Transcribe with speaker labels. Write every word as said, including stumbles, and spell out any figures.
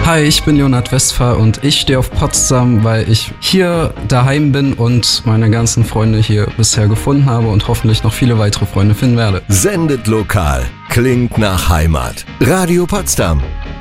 Speaker 1: Hi, ich bin Leonhard Westphal und ich stehe auf Potsdam, weil ich hier daheim bin und meine ganzen Freunde hier bisher gefunden habe und hoffentlich noch viele weitere Freunde finden werde.
Speaker 2: Sendet lokal, klingt nach Heimat. Radio Potsdam.